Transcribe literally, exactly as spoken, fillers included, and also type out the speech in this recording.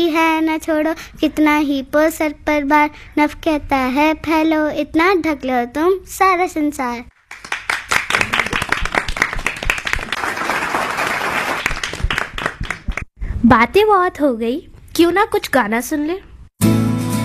है न छोड़ो, कितना ही पो सर पर बार, नफ कहता है फैलो, इतना ढक लो तुम सारा संसार। बातें बहुत हो गई, क्यों ना कुछ गाना सुन ले।